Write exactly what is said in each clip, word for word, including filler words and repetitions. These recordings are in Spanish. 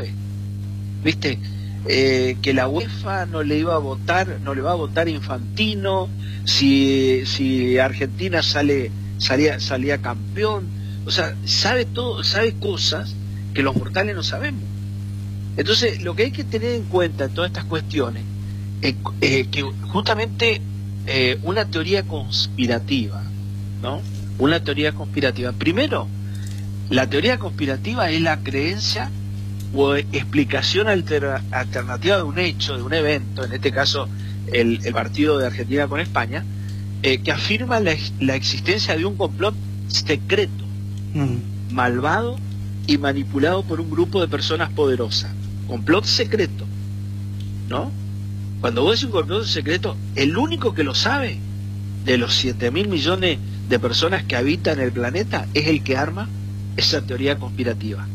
sabe, ¿viste? Eh, que la UEFA no le iba a votar, no le va a votar Infantino si, si Argentina sale, salía, salía campeón. O sea, sabe todo, sabe cosas que los mortales no sabemos. Entonces, lo que hay que tener en cuenta en todas estas cuestiones es eh, que justamente eh, una teoría conspirativa, ¿no? Una teoría conspirativa. Primero, la teoría conspirativa es la creencia o explicación alter, alternativa de un hecho, de un evento, en este caso el, el partido de Argentina con España, eh, que afirma la, la existencia de un complot secreto, mm. malvado y manipulado por un grupo de personas poderosas. Complot secreto, ¿no? Cuando vos decís un complot secreto, el único que lo sabe de los siete mil millones de personas que habitan el planeta es el que arma esa teoría conspirativa.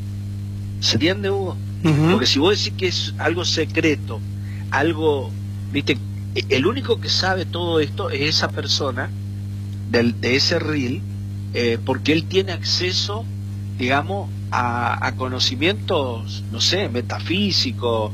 ¿Se entiende, Hugo? Uh-huh. Porque si vos decís que es algo secreto, algo, viste, el único que sabe todo esto es esa persona del, de ese reel, eh, porque él tiene acceso, digamos, a, a conocimientos, no sé, metafísicos,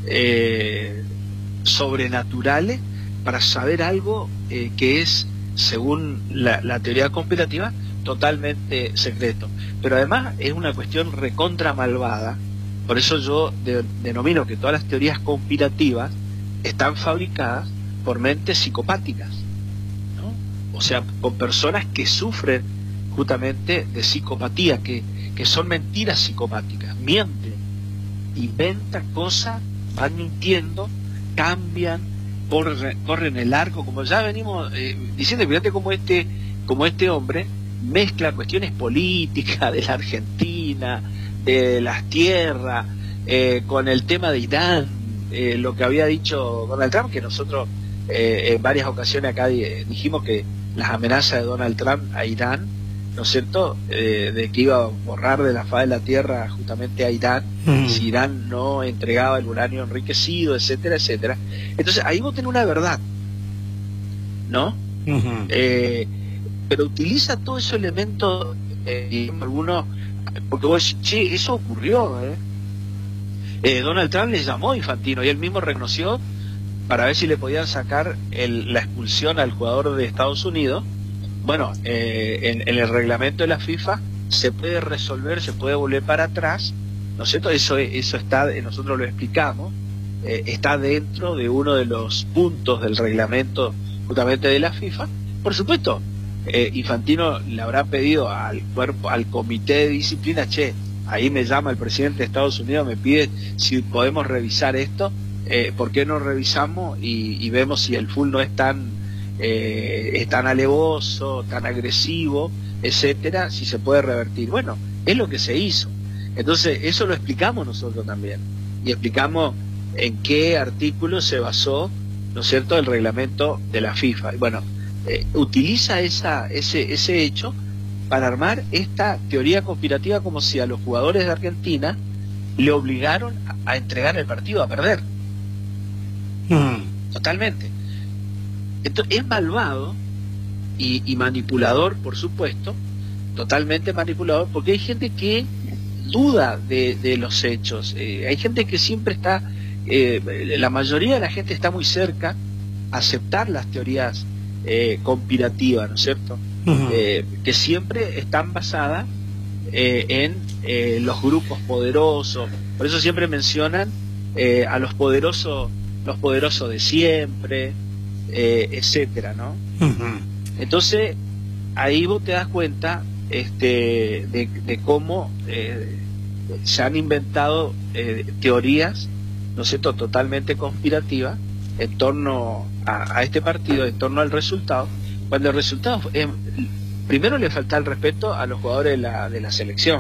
eh, sobrenaturales, para saber algo eh, que es, según la, la teoría conspirativa, totalmente secreto. Pero además es una cuestión recontra malvada. Por eso yo de, denomino que todas las teorías conspirativas están fabricadas por mentes psicopáticas, ¿no? O sea, con personas que sufren justamente de psicopatía, que, que son mentiras psicopáticas, mienten, inventan cosas, van mintiendo, cambian, corren, corren el arco, como ya venimos eh, diciendo. Fíjate cómo este, como este hombre mezcla cuestiones políticas de la Argentina, de las tierras, eh, con el tema de Irán, eh, lo que había dicho Donald Trump, que nosotros eh, en varias ocasiones acá dijimos que las amenazas de Donald Trump a Irán, ¿no es cierto?, eh, de que iba a borrar de la faz de la tierra justamente a Irán, mm. si Irán no entregaba el uranio enriquecido, etcétera, etcétera. Entonces ahí vos tenés una verdad, ¿no? Uh-huh. eh, pero utiliza todos esos elementos, eh, y algunos, porque vos decís, che, eso ocurrió, ¿eh? Eh, Donald Trump le llamó a Infantino y él mismo reconoció para ver si le podían sacar el, la expulsión al jugador de Estados Unidos. Bueno, eh, en, en el reglamento de la FIFA se puede resolver, se puede volver para atrás, ¿no es cierto? Eso, eso está, nosotros lo explicamos, eh, está dentro de uno de los puntos del reglamento justamente de la FIFA. Por supuesto, Eh, Infantino le habrá pedido al cuerpo, al comité de disciplina, che, ahí me llama el presidente de Estados Unidos, me pide si podemos revisar esto, eh, ¿por qué no revisamos y, y vemos si el full no es tan, eh, es tan alevoso, tan agresivo, etcétera, si se puede revertir? Bueno, es lo que se hizo. Entonces, eso lo explicamos nosotros también, y explicamos en qué artículo se basó, ¿no es cierto?, el reglamento de la FIFA. Y bueno, Eh, utiliza esa, ese, ese hecho para armar esta teoría conspirativa, como si a los jugadores de Argentina le obligaron a, a entregar el partido, a perder. Mm. Totalmente. Entonces, es malvado y, y manipulador, por supuesto, totalmente manipulador, porque hay gente que duda de, de los hechos. Eh, hay gente que siempre está, eh, la mayoría de la gente está muy cerca a aceptar las teorías Eh, conspirativa, ¿no es cierto? Uh-huh. eh, que siempre están basadas eh, en eh, los grupos poderosos. Por eso siempre mencionan eh, a los poderosos, los poderosos de siempre, eh, etcétera, ¿no? Uh-huh. Entonces ahí vos te das cuenta este, de, de cómo eh, se han inventado eh, teorías, ¿no es cierto?, totalmente conspirativas en torno a, a este partido, en torno al resultado, cuando el resultado, eh, primero le falta el respeto a los jugadores de la, de la selección.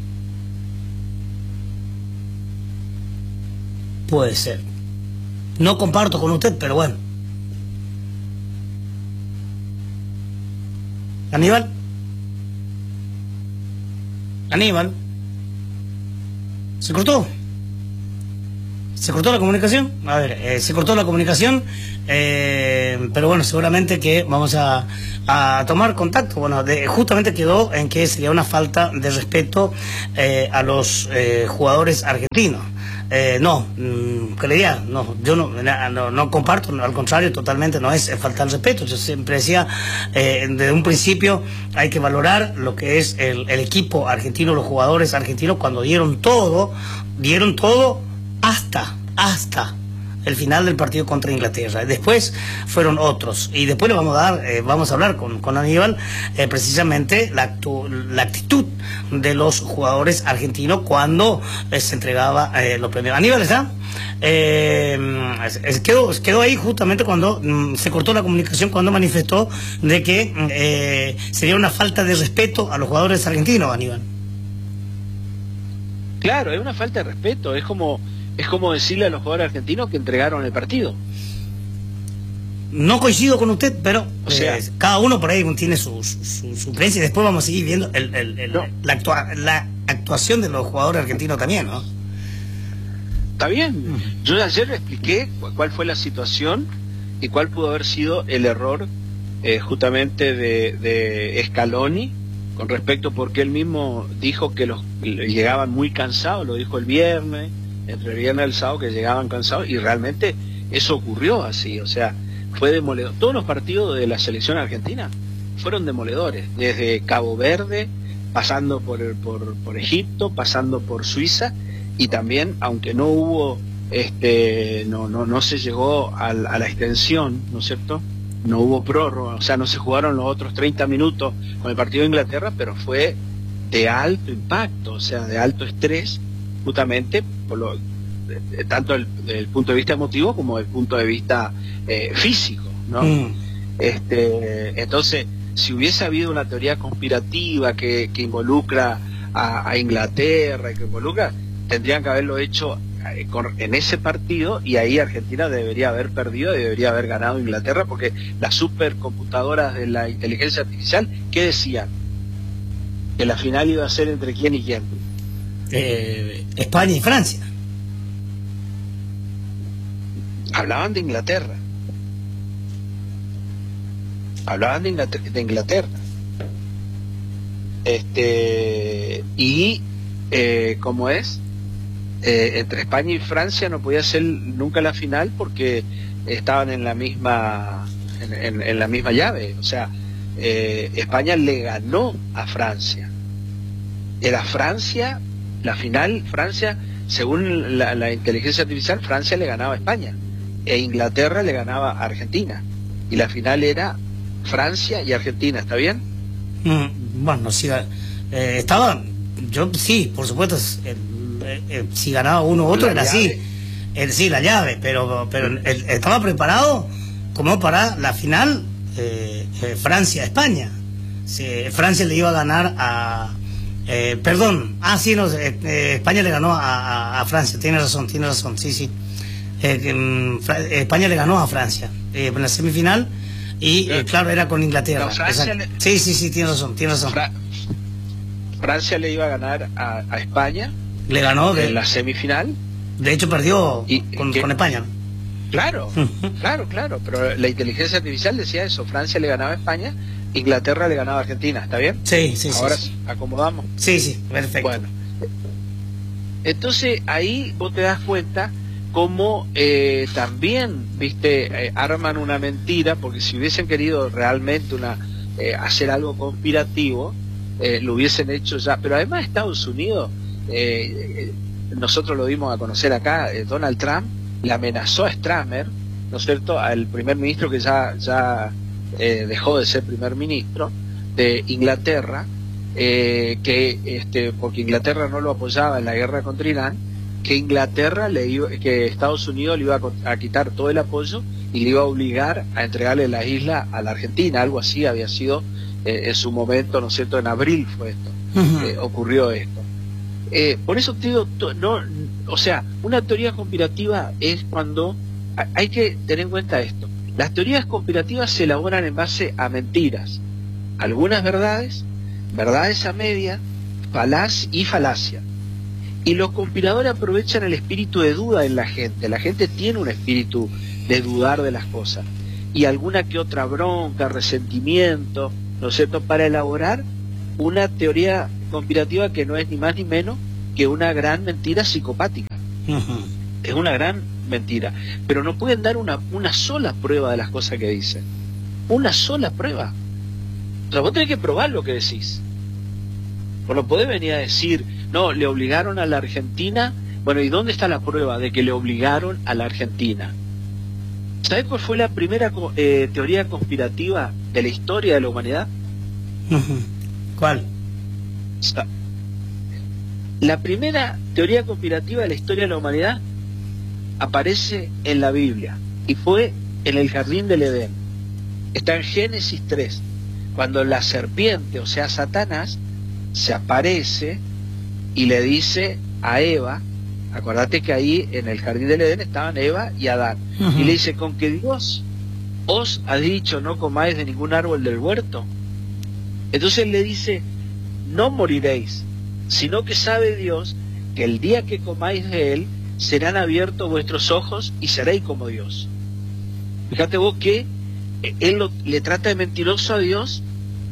Puede ser. No comparto con usted, pero bueno. Aníbal. Aníbal. ¿Se cortó? ¿Se cortó la comunicación? A ver, eh, se cortó la comunicación, eh, pero bueno, seguramente que vamos a, a tomar contacto. Bueno, de, justamente quedó en que sería una falta de respeto eh, a los eh, jugadores argentinos. Eh, no, mmm, creía, no, yo no, no, no comparto, no, al contrario, totalmente no es falta de respeto. Yo siempre decía, eh, desde un principio hay que valorar lo que es el, el equipo argentino, los jugadores argentinos cuando dieron todo, dieron todo hasta, hasta el final del partido contra Inglaterra. Después fueron otros, y después le vamos a dar, eh, vamos a hablar con, con Aníbal, eh, precisamente la, actu la actitud de los jugadores argentinos cuando eh, se entregaba eh, los premios. Aníbal, ¿está? Eh, quedó, quedó ahí justamente cuando mm, se cortó la comunicación, cuando manifestó de que eh, sería una falta de respeto a los jugadores argentinos, Aníbal. Claro, es una falta de respeto, es como es como decirle a los jugadores argentinos que entregaron el partido. No coincido con usted, pero o sea, eh, cada uno por ahí tiene su, su, su creencia, y después vamos a seguir viendo el, el, el, no. la, actua la actuación de los jugadores argentinos también, ¿no? Está bien. Mm. Yo ayer le expliqué cuál fue la situación y cuál pudo haber sido el error eh, justamente de, de Scaloni con respecto, porque él mismo dijo que los llegaban muy cansados, lo dijo el viernes, entre el viernes y el sábado, que llegaban cansados, y realmente eso ocurrió así, o sea, fue demoledor. Todos los partidos de la selección argentina fueron demoledores, desde Cabo Verde, pasando por, el, por, por Egipto, pasando por Suiza, y también, aunque no hubo, este, no, no, no se llegó a, a la extensión, ¿no es cierto?, no hubo prórroga, o sea, no se jugaron los otros treinta minutos con el partido de Inglaterra, pero fue de alto impacto, o sea, de alto estrés, justamente, por lo, de, de, tanto el, desde el punto de vista emotivo como desde el punto de vista eh, físico, ¿no? Mm. Este, entonces, si hubiese habido una teoría conspirativa que, que involucra a, a Inglaterra, que involucra, tendrían que haberlo hecho en ese partido, y ahí Argentina debería haber perdido y debería haber ganado Inglaterra, porque las supercomputadoras de la inteligencia artificial, ¿qué decían? Que la final iba a ser entre quién y quién. Eh, España y Francia. Hablaban de Inglaterra. Hablaban de Inglaterra. De Inglaterra. Este, y, eh, ¿cómo es? Eh, entre España y Francia no podía ser nunca la final porque estaban en la misma en, en, en la misma llave, o sea, eh, España le ganó a Francia, era Francia la final. Francia, según la, la inteligencia artificial, Francia le ganaba a España e Inglaterra le ganaba a Argentina, y la final era Francia y Argentina. ¿Está bien? Mm, bueno, sí, eh, estaba, yo sí, por supuesto, el, Eh, eh, si ganaba uno u otro, la era llave. Así, eh, sí, la llave, pero pero él estaba preparado como para la final, eh, eh, Francia-España. Sí, Francia le iba a ganar a, eh, perdón, ah sí, no, eh, eh, España le ganó a, a, a Francia, tiene razón, tiene razón, sí, sí, eh, eh, España le ganó a Francia eh, en la semifinal, y eh, claro, era con Inglaterra. No, Francia le... Sí, sí, sí, tiene razón, tiene razón. Fra... Francia le iba a ganar a, a España. Le ganó de, en la semifinal. De hecho perdió y, con, que, con España. Claro, claro, claro. Pero la inteligencia artificial decía eso. Francia le ganaba a España, Inglaterra le ganaba a Argentina. ¿Está bien? Sí, sí, Ahora sí. Ahora acomodamos. Sí, sí, perfecto. Bueno, entonces ahí vos te das cuenta cómo eh, también, viste, eh, arman una mentira, porque si hubiesen querido realmente una eh, hacer algo conspirativo, eh, lo hubiesen hecho ya. Pero además Estados Unidos, Eh, nosotros lo dimos a conocer acá, eh, Donald Trump le amenazó a Stramer, ¿no es cierto?, al primer ministro que ya, ya eh, dejó de ser primer ministro de Inglaterra, eh, que este, porque Inglaterra no lo apoyaba en la guerra contra Irán, que Inglaterra le iba, que Estados Unidos le iba a, a quitar todo el apoyo y le iba a obligar a entregarle la isla a la Argentina. Algo así había sido eh, en su momento, ¿no es cierto?, en abril fue esto, uh-huh. eh, ocurrió esto. Eh, por eso te digo, no, o sea, una teoría conspirativa es cuando hay que tener en cuenta esto. Las teorías conspirativas se elaboran en base a mentiras, algunas verdades, verdades a media, falaz y falacia. Y los conspiradores aprovechan el espíritu de duda en la gente. La gente tiene un espíritu de dudar de las cosas. Y alguna que otra bronca, resentimiento, ¿no es cierto?, para elaborar una teoría conspirativa que no es ni más ni menos que una gran mentira psicopática. Uh-huh. Es una gran mentira. Pero no pueden dar una, una sola prueba de las cosas que dicen. Una sola prueba. O sea, vos tenés que probar lo que decís. Vos no podés venir a decir, no, le obligaron a la Argentina. Bueno, ¿y dónde está la prueba de que le obligaron a la Argentina? ¿Sabés cuál fue la primera eh, teoría conspirativa de la historia de la humanidad? Uh-huh. ¿Cuál? La primera teoría conspirativa de la historia de la humanidad aparece en la Biblia y fue en el jardín del Edén. Está en Génesis tres, cuando la serpiente, o sea Satanás, se aparece y le dice a Eva, acordate que ahí en el jardín del Edén estaban Eva y Adán, uh-huh. y le dice, con que Dios os ha dicho no comáis de ningún árbol del huerto. Entonces le dice, no moriréis, sino que sabe Dios que el día que comáis de él serán abiertos vuestros ojos y seréis como Dios. Fíjate vos que él lo, le trata de mentiroso a Dios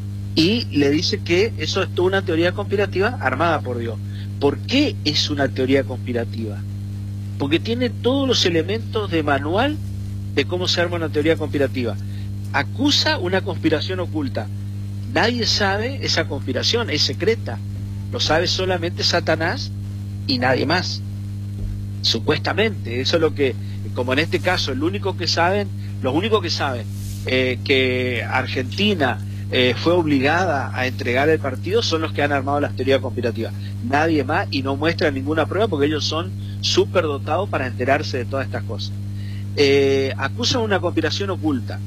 y le dice que eso es toda una teoría conspirativa armada por Dios. ¿Por qué es una teoría conspirativa? Porque tiene todos los elementos de manual de cómo se arma una teoría conspirativa. Acusa una conspiración oculta. Nadie sabe esa conspiración, es secreta. Lo sabe solamente Satanás y nadie más. Supuestamente, eso es lo que, como en este caso, el único que saben, los únicos que saben eh, que Argentina eh, fue obligada a entregar el partido son los que han armado las teorías conspirativas. Nadie más, y no muestran ninguna prueba porque ellos son súper dotados para enterarse de todas estas cosas. Eh, acusan una conspiración oculta.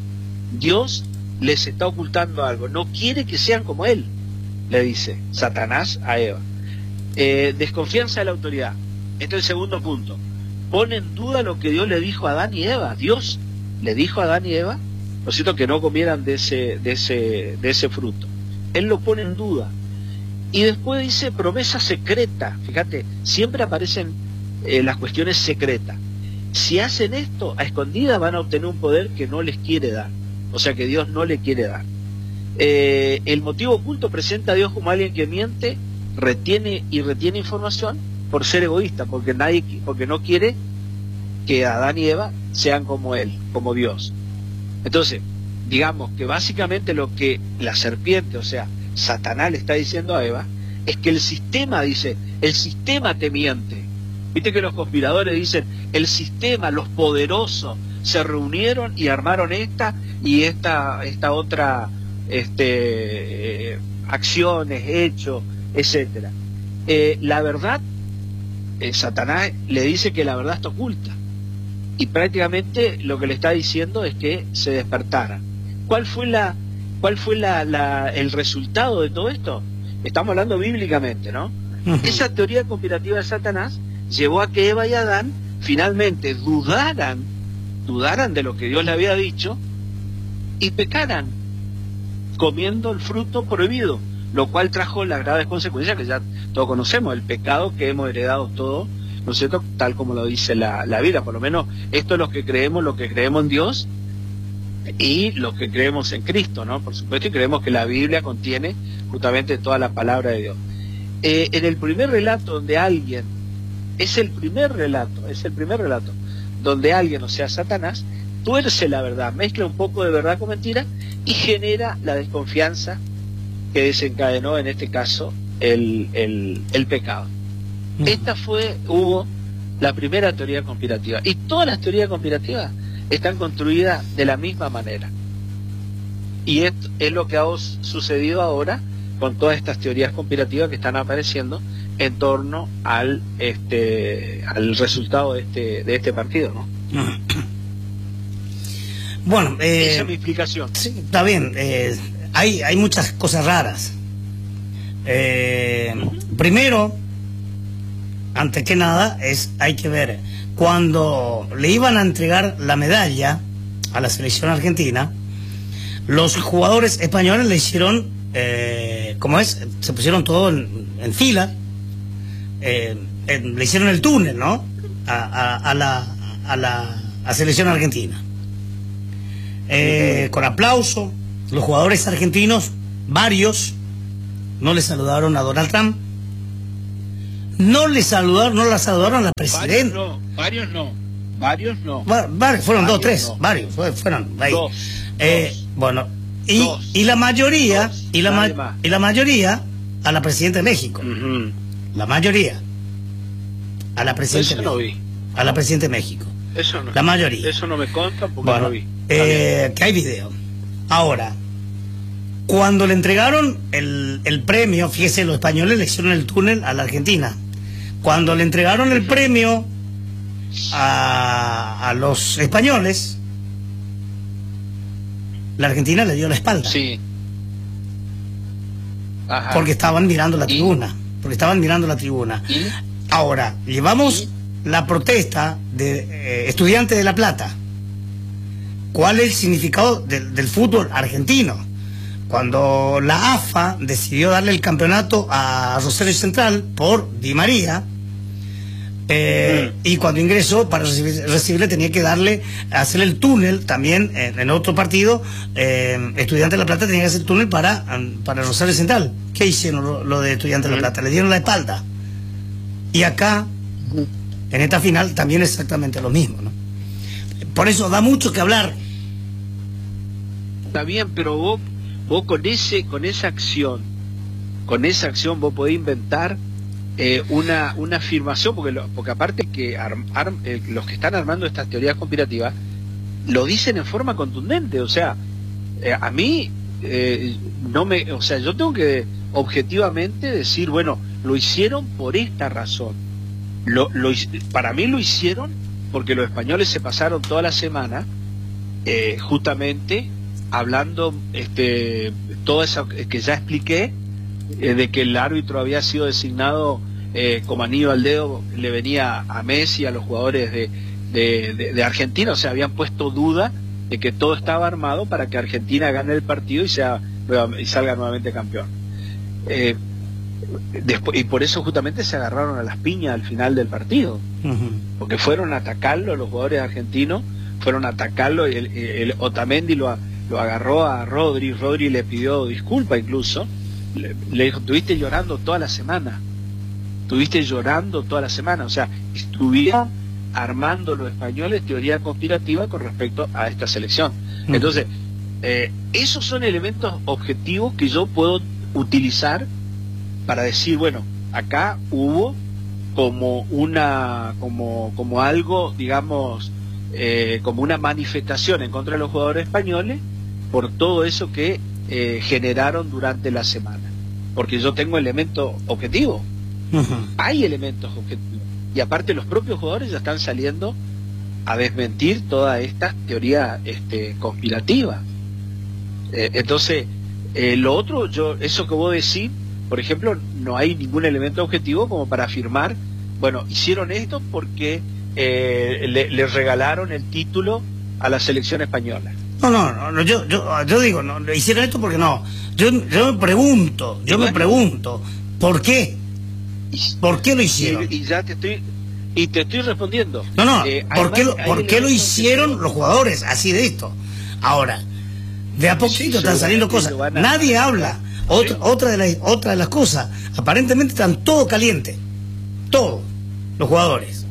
Dios les está ocultando algo, no quiere que sean como él, le dice Satanás a Eva. Eh, desconfianza de la autoridad. Este es el segundo punto. Pone en duda lo que Dios le dijo a Adán y Eva. Dios le dijo a Adán y Eva, ¿no es cierto?, que no comieran de ese, de ese, de ese fruto. Él lo pone en duda. Y después dice promesa secreta. Fíjate, siempre aparecen eh, las cuestiones secretas. Si hacen esto a escondidas van a obtener un poder que no les quiere dar. O sea, que Dios no le quiere dar. Eh, el motivo oculto presenta a Dios como alguien que miente, retiene y retiene información por ser egoísta, porque nadie, porque no quiere que Adán y Eva sean como él, como Dios. Entonces, digamos que básicamente lo que la serpiente, o sea, Satanás le está diciendo a Eva, es que el sistema, dice, el sistema te miente. Viste que los conspiradores dicen, el sistema, los poderosos, se reunieron y armaron esta y esta, esta otra este, eh, acciones, hechos, etcétera. Eh, la verdad, eh, Satanás le dice que la verdad está oculta y prácticamente lo que le está diciendo es que se despertara. ¿Cuál fue la, cuál fue la, la, el resultado de todo esto? Estamos hablando bíblicamente, ¿no? Uh-huh. Esa teoría conspirativa de Satanás llevó a que Eva y Adán finalmente dudaran, dudaran de lo que Dios le había dicho y pecaran comiendo el fruto prohibido, lo cual trajo las graves consecuencias que ya todos conocemos, el pecado que hemos heredado todos, ¿no es cierto?, tal como lo dice la, la Biblia. Por lo menos esto es lo que creemos, lo que creemos en Dios y lo que creemos en Cristo, ¿no? Por supuesto, y creemos que la Biblia contiene justamente toda la palabra de Dios. Eh, en el primer relato donde alguien, es el primer relato, es el primer relato, donde alguien, o sea, Satanás, tuerce la verdad, mezcla un poco de verdad con mentira y genera la desconfianza que desencadenó en este caso el, el, el pecado. Uh-huh. Esta fue, hubo la primera teoría conspirativa. Y todas las teorías conspirativas están construidas de la misma manera. Y esto es lo que ha sucedido ahora con todas estas teorías conspirativas que están apareciendo en torno al este al resultado de este de este partido, ¿no? Bueno, eh, esa es mi explicación. Sí, está bien. Eh, hay hay muchas cosas raras. Eh, primero, antes que nada, es hay que ver cuando le iban a entregar la medalla a la selección argentina, los jugadores españoles le hicieron, eh, ¿cómo es? Se pusieron todo en, en fila. eh, eh, le hicieron el túnel, ¿no? A, a, a la a la a selección argentina. Eh, con aplauso, los jugadores argentinos, varios, no le saludaron a Donald Trump, no le saludaron, no la saludaron a la presidenta. Varios no, varios no. Va, varios, fueron varios dos, tres, no. varios, fueron ahí. Dos, eh, dos, bueno, y, dos, y la mayoría, dos, y, la ma y la mayoría a la presidenta de México. Uh-huh. La mayoría a la presidenta Eso de no México. vi. A la presidenta de México. Eso no. La mayoría. Eso no me consta porque bueno, no vi. Eh, que hay video. Ahora, cuando le entregaron el, el premio, fíjese, los españoles le hicieron el túnel a la Argentina. Cuando le entregaron el premio a, a los españoles, la Argentina le dio la espalda. Sí. Ajá. Porque estaban mirando la ¿Y? tribuna. Porque estaban mirando la tribuna. ¿Y? Ahora, llevamos ¿Y? la protesta de eh, estudiantes de La Plata. ¿Cuál es el significado de, del fútbol argentino? Cuando la A F A decidió darle el campeonato a Rosario Central por Di María, eh, mm. y cuando ingresó para recibir, recibirle tenía que darle, hacerle el túnel también en, en otro partido, eh, Estudiantes de La Plata tenía que hacer el túnel para, para Rosario Central. ¿Qué hicieron lo, lo de Estudiantes de La Plata? Le dieron la espalda. Y acá, en esta final, también exactamente lo mismo, ¿no? Por eso da mucho que hablar. Está bien, pero vos, vos con ese, con esa acción, con esa acción vos podés inventar eh, una, una afirmación, porque, lo, porque aparte que arm, arm, eh, los que están armando estas teorías conspirativas lo dicen en forma contundente. O sea, eh, a mí eh, no me, o sea, yo tengo que objetivamente decir, bueno, lo hicieron por esta razón. Lo, lo, para mí lo hicieron porque los españoles se pasaron toda la semana eh, justamente hablando este todo eso que ya expliqué, eh, de que el árbitro había sido designado eh, como anillo al dedo, le venía a Messi, a los jugadores de, de, de, de Argentina. O sea, habían puesto duda de que todo estaba armado para que Argentina gane el partido y, sea, y salga nuevamente campeón. Eh, Después, y por eso justamente se agarraron a las piñas al final del partido, uh-huh. porque fueron a atacarlo los jugadores argentinos, fueron a atacarlo, y el, el Otamendi lo, lo agarró a Rodri, Rodri le pidió disculpa incluso, le, le dijo, estuviste llorando toda la semana, estuviste llorando toda la semana, o sea, estuvieron armando los españoles teoría conspirativa con respecto a esta selección. Uh-huh. Entonces, eh, esos son elementos objetivos que yo puedo utilizar para decir, bueno, acá hubo como una, como, como algo, digamos, eh, como una manifestación en contra de los jugadores españoles por todo eso que eh, generaron durante la semana. Porque yo tengo elementos objetivos. Uh-huh. Hay elementos objetivos. Y aparte los propios jugadores ya están saliendo a desmentir toda esta teoría este, conspirativa. Eh, entonces, eh, lo otro, yo eso que vos decís, por ejemplo, no hay ningún elemento objetivo como para afirmar, bueno, hicieron esto porque eh, le, le regalaron el título a la selección española. No, no, no yo, yo, yo digo, no, hicieron esto porque no. Yo, yo me pregunto, yo me pregunto, ¿por qué? ¿Por qué lo hicieron? Y, y ya te estoy, y te estoy respondiendo. No, no, eh, ¿por qué lo, ¿por qué lo hicieron los jugadores así de esto? Ahora, de a poquito sí, están saliendo cosas. A... Nadie habla. Otra, otra, de las, otra de las cosas, aparentemente están todo caliente, todos los jugadores.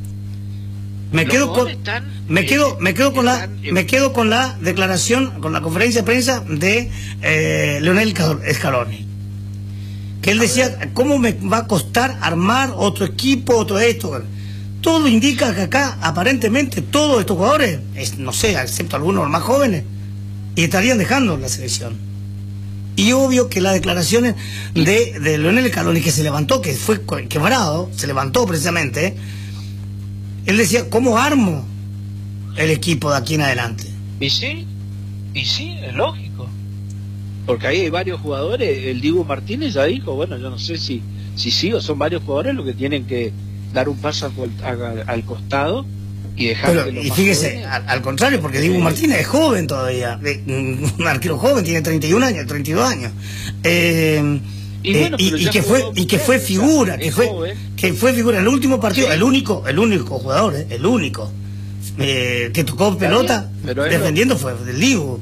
Me los quedo con, están, me eh, quedo, me quedo con la, eh, me quedo con la declaración, con la conferencia de prensa de eh, Lionel Scaloni, que él decía, ¿cómo me va a costar armar otro equipo, otro esto? Todo indica que acá, aparentemente, todos estos jugadores, es, no sé, excepto algunos más jóvenes, y estarían dejando la selección. Y obvio que las declaraciones de, de Lionel Scaloni, que se levantó, que fue quebrado, se levantó precisamente, él decía, ¿cómo armo el equipo de aquí en adelante? Y sí, y sí, es lógico. Porque ahí hay varios jugadores, el Dibu Martínez ya dijo, bueno, yo no sé si si sí o son varios jugadores los que tienen que dar un paso al, al costado y dejar Pero, que los y más fíjese, jóvenes... al, al contrario, porque Dibu Martínez es joven todavía, un arquero joven, tiene treinta y un años, treinta y dos años. Eh, Y, bueno, eh, y, y que fue y que fue figura, que fue joven. que fue figura en el último partido, sí. el único, el único jugador, eh, el único eh, que tocó pelota bien, defendiendo lo... fue del Dibu.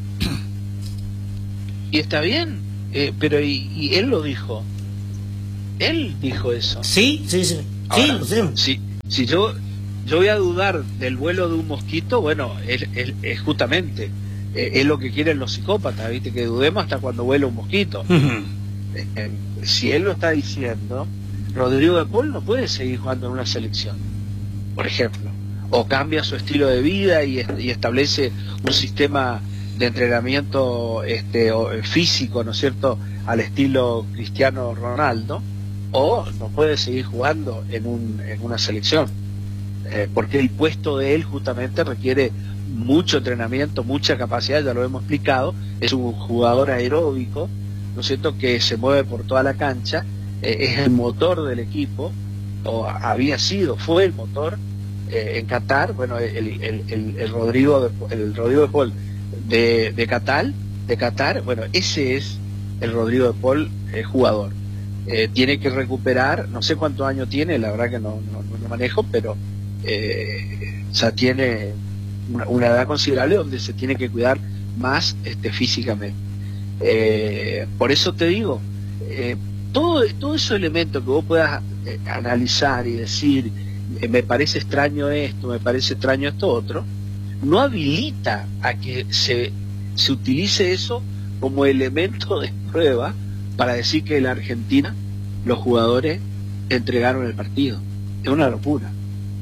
Y está bien, eh, pero y, y él lo dijo. Él dijo eso. Sí, sí, sí. Ahora, sí, sí. Si, si yo yo voy a dudar del vuelo de un mosquito, bueno, es, es, es justamente eh, es lo que quieren los psicópatas, ¿viste? Que dudemos hasta cuando vuela un mosquito. Uh-huh. eh, eh, si él lo está diciendo, Rodrigo de Paul no puede seguir jugando en una selección, por ejemplo, o cambia su estilo de vida y, y establece un sistema de entrenamiento este, físico, ¿no es cierto?, al estilo Cristiano Ronaldo, o no puede seguir jugando en, un, en una selección, eh, porque el puesto de él justamente requiere mucho entrenamiento, mucha capacidad, ya lo hemos explicado, es un jugador aeróbico, ¿no es cierto?, que se mueve por toda la cancha, eh, es el motor del equipo, o había sido, fue el motor eh, en Qatar, bueno, el, el, el, el Rodrigo de, el Rodrigo de Paul de, de Qatar, de Qatar, bueno, ese es el Rodrigo de Paul eh, jugador. Eh, tiene que recuperar, no sé cuántos años tiene, la verdad que no, no, no lo manejo, pero eh, ya tiene una, una edad considerable donde se tiene que cuidar más este, físicamente. Eh, por eso te digo, eh, todo, todo esos elementos que vos puedas eh, analizar y decir, eh, me parece extraño esto, me parece extraño esto otro, no habilita a que se, se utilice eso como elemento de prueba para decir que en la Argentina los jugadores entregaron el partido. Es una locura.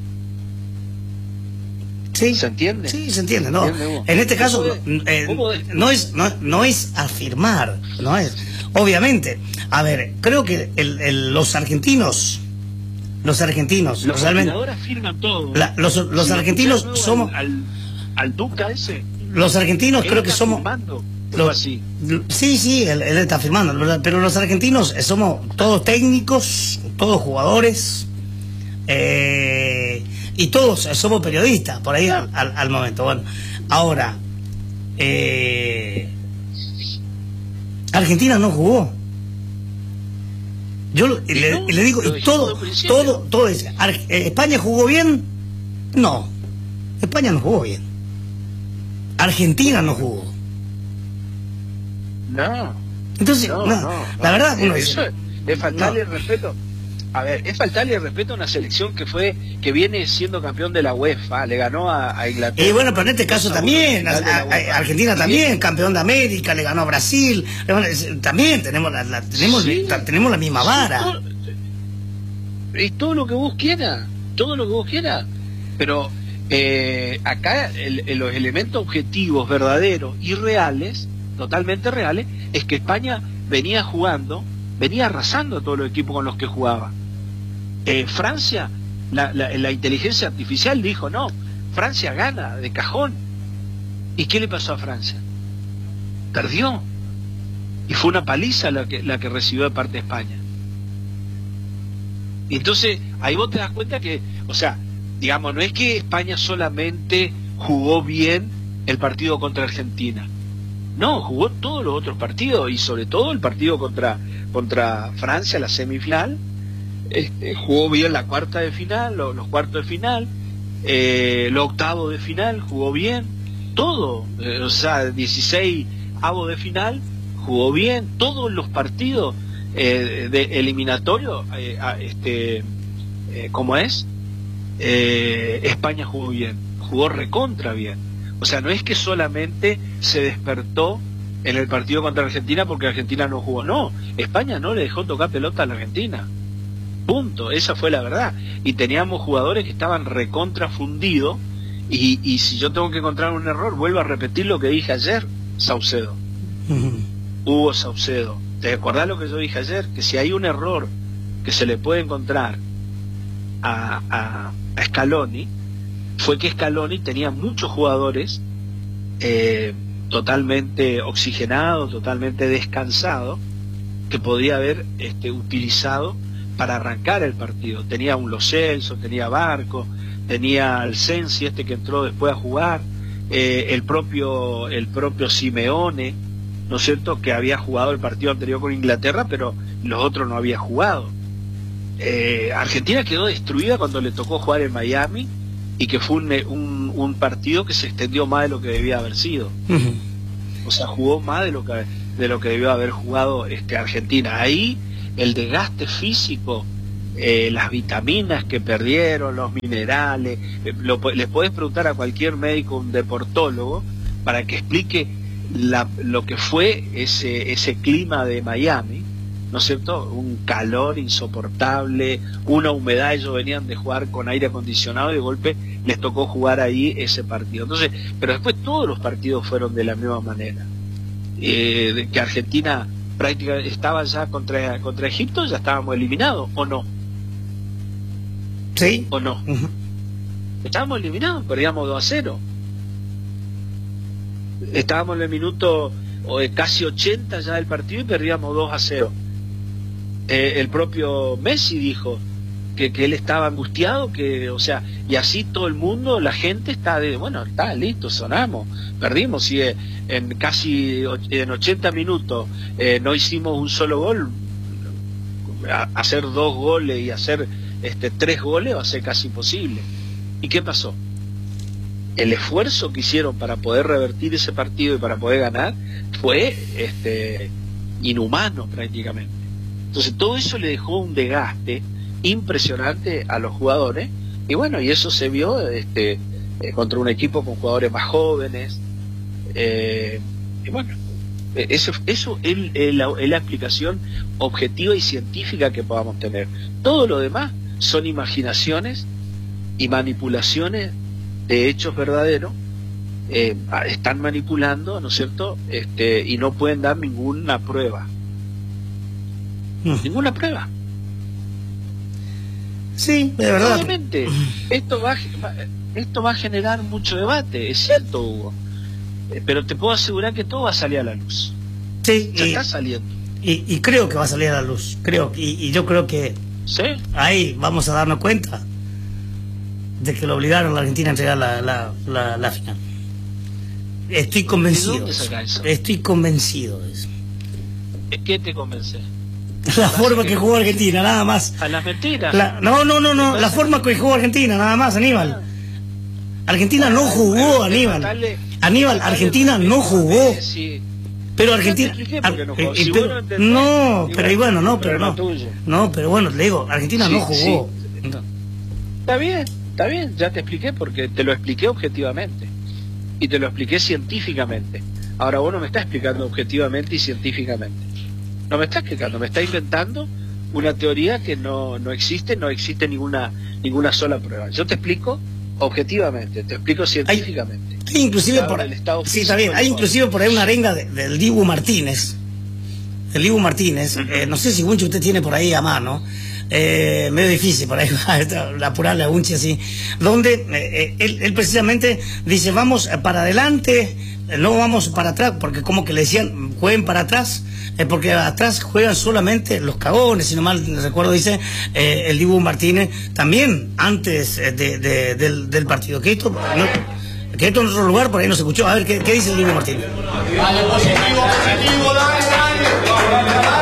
Sí, ¿se entiende? Sí, se entiende, ¿no? En este caso eh, no es no, no es afirmar, no es. Obviamente, a ver, creo que el, el, los argentinos, los argentinos, los realmente, afirman todo. La, los los si argentinos somos al, al, al Duca ese. Los argentinos creo que somos. Los, así. Sí, sí, él, él está afirmando, pero los argentinos somos todos técnicos, todos jugadores, eh, y todos somos periodistas, por ahí al, al, al momento. Bueno, ahora, eh, Argentina no jugó. Yo le, no, le digo, y todo, todo, todo es, ¿España jugó bien? No, España no jugó bien. Argentina no jugó. No. Entonces, no, no, no, la no, verdad, uno eso dice, es faltarle no. el respeto. A ver, es faltarle el respeto a una selección que fue, que viene siendo campeón de la UEFA, le ganó a, a Inglaterra. Y bueno, pero en este caso también, a, a, a Argentina también, campeón de América, le ganó a Brasil, también tenemos la, la tenemos, sí, la, tenemos la misma vara. Sí, todo, y todo lo que vos quieras, todo lo que vos quieras, pero eh, acá el, el, los elementos objetivos, verdaderos y reales, totalmente reales, es que España venía jugando, venía arrasando a todos los equipos con los que jugaba. Eh, Francia, la, la, la inteligencia artificial dijo, no, Francia gana de cajón. ¿Y qué le pasó a Francia? Perdió. Y fue una paliza la que, la que recibió de parte de España. Y entonces, ahí vos te das cuenta que, o sea, digamos, no es que España solamente jugó bien el partido contra Argentina. No, jugó todos los otros partidos y sobre todo el partido contra, contra Francia, la semifinal. Este, jugó bien la cuarta de final, los, los cuartos de final, eh, los octavos de final, jugó bien, todo, eh, o sea, dieciséis avos de final, jugó bien, todos los partidos eh, de eliminatorio, eh, este, eh, ¿cómo es? Eh, España jugó bien, jugó recontra bien. O sea, no es que solamente se despertó en el partido contra Argentina porque Argentina no jugó, no, España no le dejó tocar pelota a la Argentina. Punto, esa fue la verdad. Y teníamos jugadores que estaban recontra fundidos y, y si yo tengo que encontrar un error, vuelvo a repetir lo que dije ayer, Saucedo. Uh-huh. Hugo Saucedo. ¿Te acordás lo que yo dije ayer? Que si hay un error que se le puede encontrar a, a, a Scaloni, fue que Scaloni tenía muchos jugadores eh, totalmente oxigenados, totalmente descansados, que podía haber este, utilizado para arrancar el partido. Tenía un Lo Celso, tenía Barco, tenía al Sensi, este que entró después a jugar, eh, el propio el propio Simeone, ¿no es cierto?, que había jugado el partido anterior con Inglaterra, pero los otros no había jugado. Eh, Argentina quedó destruida cuando le tocó jugar en Miami, y que fue un, un, un partido que se extendió más de lo que debía haber sido. Uh-huh. O sea, jugó más de lo que de lo que debió haber jugado este Argentina. Ahí el desgaste físico, eh, las vitaminas que perdieron, los minerales, eh, lo, les podés preguntar a cualquier médico, un deportólogo, para que explique la, lo que fue ese, ese clima de Miami, ¿no es cierto? Un calor insoportable, una humedad. Ellos venían de jugar con aire acondicionado y de golpe les tocó jugar ahí ese partido. Entonces, pero después todos los partidos fueron de la misma manera. Eh, de que Argentina prácticamente estaba ya contra, contra Egipto, ya estábamos eliminados, ¿o no? Sí. ¿O no? Uh-huh. Estábamos eliminados, perdíamos dos a cero. Estábamos en el minuto casi ochenta ya del partido y perdíamos dos a cero. Eh, el propio Messi dijo que, que él estaba angustiado, que, o sea, y así todo el mundo, la gente está de, bueno, está listo, sonamos, perdimos, y eh, en casi en ochenta minutos eh, no hicimos un solo gol. A, hacer dos goles y hacer este tres goles va a ser casi imposible. ¿Y qué pasó? El esfuerzo que hicieron para poder revertir ese partido y para poder ganar fue este inhumano prácticamente. Entonces todo eso le dejó un desgaste impresionante a los jugadores, y bueno, y eso se vio este eh, contra un equipo con jugadores más jóvenes, eh, y bueno, eso, eso es, es, la, es la explicación objetiva y científica que podamos tener. Todo lo demás son imaginaciones y manipulaciones de hechos verdaderos. Eh, están manipulando, ¿no es cierto?, este, y no pueden dar ninguna prueba. Mm. Ninguna prueba. Sí, de verdad. Obviamente, esto va, esto va a generar mucho debate, es cierto, Hugo. Eh, pero te puedo asegurar que todo va a salir a la luz. Sí. Ya y, está saliendo. Y, y creo que va a salir a la luz. Creo y, y yo creo que ¿sí? Ahí vamos a darnos cuenta de que lo obligaron a la Argentina a entregar la, la, la, la final. Estoy convencido. ¿De dónde saca eso? Estoy convencido de eso. ¿Qué te convence? La forma que jugó Argentina, nada más. ¿A las mentiras? La, no, no, no, no. La forma que jugó Argentina, nada más, Aníbal. Argentina no jugó, Aníbal. Aníbal, Argentina no jugó. Pero Argentina... No, pero y bueno, no, pero no. No, pero bueno, le digo, Argentina no jugó. Está bien, está bien, ya te expliqué, porque te lo expliqué objetivamente. Y te lo expliqué científicamente. Ahora vos no me estás explicando objetivamente y científicamente. No me estás explicando, me estás inventando una teoría que no, no existe, no existe ninguna ninguna sola prueba. Yo te explico objetivamente, te explico científicamente. Hay, hay inclusive por ahí, sí, está bien, hay inclusive por ahí una arenga de, del Dibu Martínez. El Dibu Martínez, uh-huh. eh, no sé si Bunchi usted tiene por ahí a mano. Eh, medio difícil por ahí apurarle a Bunchi así, donde eh, él, él precisamente dice vamos para adelante, no vamos para atrás, porque como que le decían jueguen para atrás, eh, porque atrás juegan solamente los cagones, si no mal recuerdo dice eh, el Dibu Martínez también antes de, de, del, del partido, que esto, no, que esto en otro lugar por ahí no se escuchó. A ver, ¿qué, qué dice el Dibu Martínez? Dale, positivo, positivo, dale, dale, dale,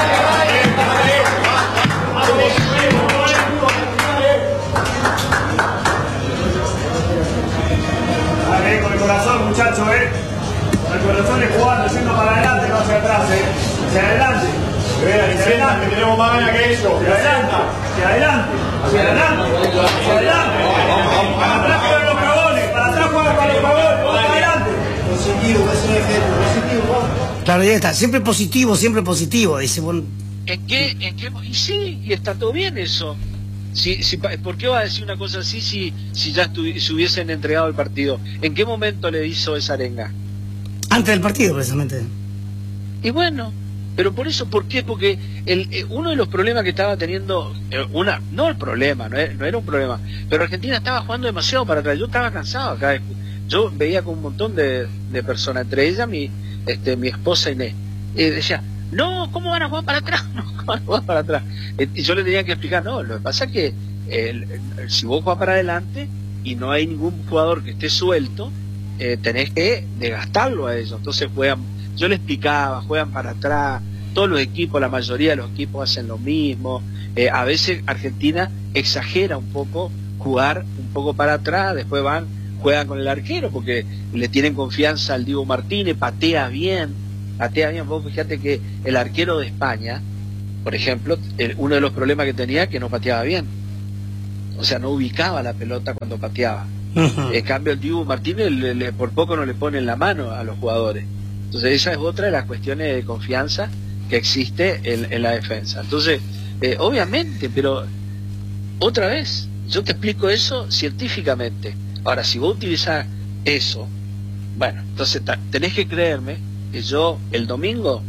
dale, con el corazón, muchachos, eh. Con el corazón es jugando, yendo para adelante, no hacia atrás, eh. Hacia adelante. Hacia adelante, que tenemos más ganas que eso. Hacia adelante, hacia adelante, hacia adelante, hacia adelante. Para atrás juegan los cagones, para atrás juegan para los cagones, para adelante. Positivo, es un ejemplo, positivo. Claro, ya está, siempre positivo, siempre positivo, dice, bueno. ¿En qué? ¿En qué? Y sí, y está todo bien eso. Si, si, ¿Por qué va a decir una cosa así si, si ya se hubiesen entregado el partido? ¿En qué momento le hizo esa arenga? Antes del partido, precisamente. Y bueno, pero por eso, ¿por qué? Porque el, eh, uno de los problemas que estaba teniendo, eh, una no el problema, no era, no era un problema, pero Argentina estaba jugando demasiado para atrás. Yo estaba cansado acá. Yo veía con un montón de, de personas, entre ellas mi, este, mi esposa Inés, y decía, no, ¿cómo van a jugar para atrás? No, ¿cómo van a jugar para atrás? Y yo le tenía que explicar, no, lo que pasa es que eh, si vos jugás para adelante y no hay ningún jugador que esté suelto, eh, tenés que desgastarlo a ellos. Entonces juegan, yo le explicaba, juegan para atrás, todos los equipos, la mayoría de los equipos hacen lo mismo, eh, a veces Argentina exagera un poco jugar un poco para atrás, después van, juegan con el arquero porque le tienen confianza al Dibu Martínez, patea bien, patea bien. Vos fíjate que el arquero de España, por ejemplo, el, uno de los problemas que tenía es que no pateaba bien, o sea, no ubicaba la pelota cuando pateaba. Uh-huh. En cambio el Dibu Martínez le, le, por poco no le pone en la mano a los jugadores. Entonces esa es otra de las cuestiones de confianza que existe en, en la defensa. Entonces, eh, obviamente, pero otra vez, yo te explico eso científicamente. Ahora, si vos utilizás eso, bueno, entonces tenés que creerme que yo el domingo,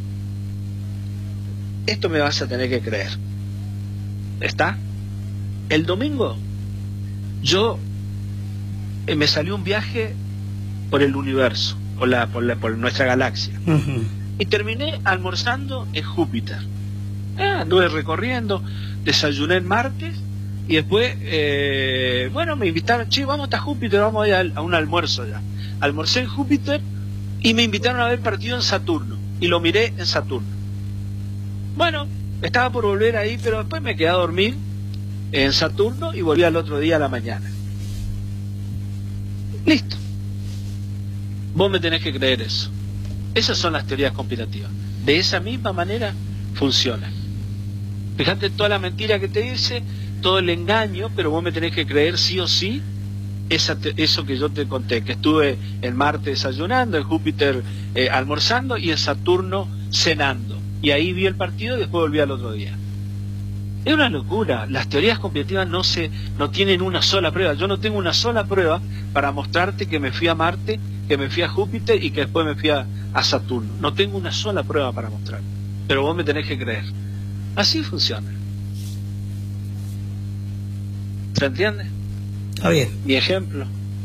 esto me vas a tener que creer. ¿Está? El domingo, yo eh, me salió un viaje por el universo, por, la, por, la, por nuestra galaxia. Uh-huh. Y terminé almorzando en Júpiter. Ah, anduve recorriendo, desayuné en martes y después, eh, bueno, me invitaron, che, vamos hasta Júpiter, vamos a ir a, a un almuerzo ya. Almorcé en Júpiter y me invitaron a ver partido en Saturno y lo miré en Saturno. Bueno, estaba por volver ahí, pero después me quedé a dormir en Saturno y volví al otro día a la mañana. Listo. Vos me tenés que creer eso. Esas son las teorías conspirativas. De esa misma manera funcionan. Fíjate toda la mentira que te dice, todo el engaño, pero vos me tenés que creer sí o sí esa te, eso que yo te conté, que estuve en Marte desayunando, en Júpiter eh, almorzando y en Saturno cenando. Y ahí vi el partido y después volví al otro día. Es una locura. Las teorías conspirativas no se, no tienen una sola prueba. Yo no tengo una sola prueba para mostrarte que me fui a Marte, que me fui a Júpiter y que después me fui a, a Saturno. No tengo una sola prueba para mostrar. Pero vos me tenés que creer. Así funciona. ¿Se entiende? Está bien. Mi ejemplo.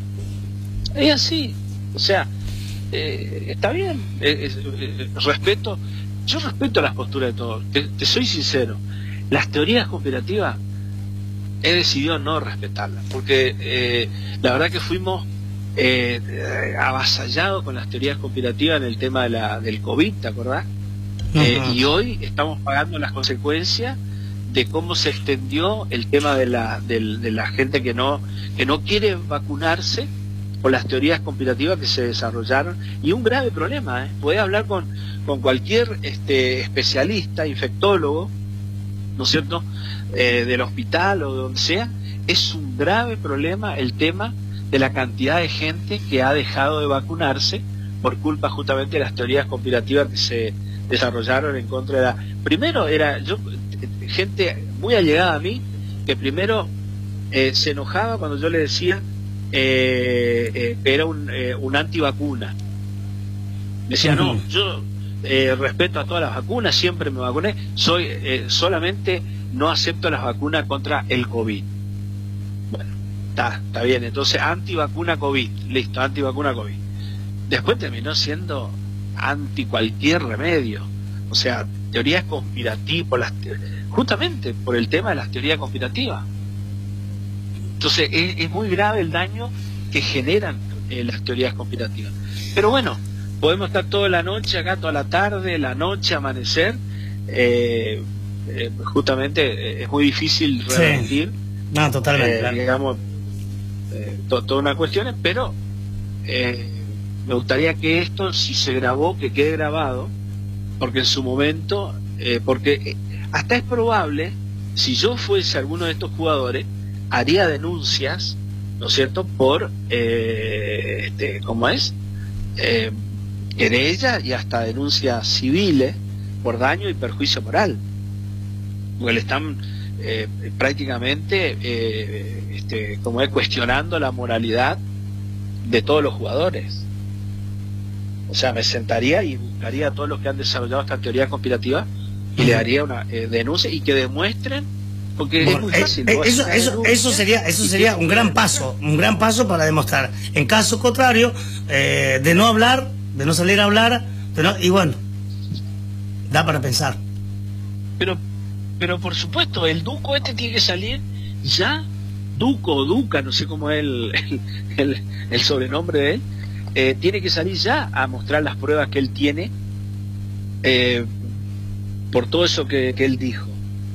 Es así. O sea, eh, está bien. Eh, eh, respeto. Yo respeto las posturas de todos. Te, te soy sincero. Las teorías conspirativas he decidido no respetarlas. Porque eh, la verdad que fuimos eh, avasallados con las teorías conspirativas en el tema de la, del COVID, ¿te acordás? Uh-huh. Eh, y hoy estamos pagando las consecuencias de cómo se extendió el tema de la, de, de la gente que no, que no quiere vacunarse por las teorías conspirativas que se desarrollaron. Y un grave problema, ¿eh? Podés hablar con, con cualquier este, especialista, infectólogo, ¿no es cierto?, eh, del hospital o de donde sea. Es un grave problema el tema de la cantidad de gente que ha dejado de vacunarse por culpa justamente de las teorías conspirativas que se desarrollaron en contra de la... Primero era yo gente muy allegada a mí que primero eh, se enojaba cuando yo le decía eh, eh, que era un, eh, un antivacuna. Decía, uh-huh. no, yo eh, respeto a todas las vacunas, siempre me vacuné, soy eh, solamente no acepto las vacunas contra el COVID. Bueno, está, está bien, entonces antivacuna COVID, listo, antivacuna COVID. Después terminó siendo anti cualquier remedio, o sea, teorías conspirativas, por las te... justamente por el tema de las teorías conspirativas. Entonces es, es muy grave el daño que generan eh, las teorías conspirativas. Pero bueno, podemos estar toda la noche acá, toda la tarde, la noche, amanecer, eh, eh, justamente eh, es muy difícil revertir, sí. No, totalmente, eh, claro. digamos, eh, to, toda una cuestión, pero eh, me gustaría que esto, si se grabó, que quede grabado, porque en su momento, eh, porque hasta es probable, si yo fuese alguno de estos jugadores, haría denuncias, ¿no es cierto?, por, eh, este, ¿cómo es?, eh, querella y hasta denuncias civiles por daño y perjuicio moral, porque le están eh, prácticamente, eh, este, como es, cuestionando la moralidad de todos los jugadores. O sea, me sentaría y buscaría a todos los que han desarrollado esta teoría conspirativa y uh-huh. le haría una eh, denuncia y que demuestren, porque bueno, es muy fácil. Eh, eso, eso, eso sería, eso sería un gran paso, un gran paso para demostrar. En caso contrario, eh, de no hablar, de no salir a hablar, de no, y bueno, da para pensar. Pero, pero por supuesto, el Duco este tiene que salir ya, Duco o Duca, no sé cómo es el, el, el, el sobrenombre de él. Eh, tiene que salir ya a mostrar las pruebas que él tiene eh, por todo eso que, que él dijo.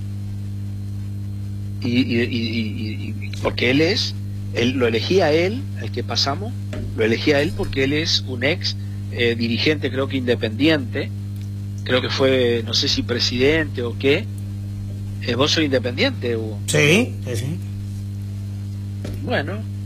Y, y, y, y, y porque él es, él, lo elegía a él, al que pasamos, lo elegía a él porque él es un ex eh, dirigente, creo que independiente, creo que fue, no sé si presidente o qué. Eh, ¿Vos sos independiente, Hugo? Sí, sí, sí. Bueno,